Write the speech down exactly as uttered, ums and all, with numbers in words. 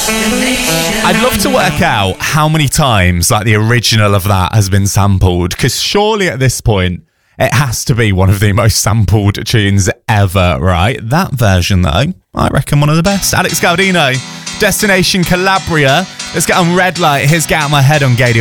I'd love to work out how many times like the original of that has been sampled, because surely at this point it has to be one of the most sampled tunes ever, right? That version though, I reckon one of the best. Alex Gaudino, Destination Calabria. Let's get on Red Light. Here's Get Out My Head on Gadio